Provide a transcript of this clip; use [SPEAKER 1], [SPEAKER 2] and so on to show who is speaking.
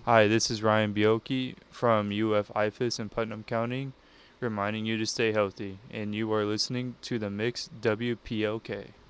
[SPEAKER 1] Hi, this is Ryan Bioki from UF IFAS in Putnam County, reminding you to stay healthy, and you are listening to the Mix WPLK.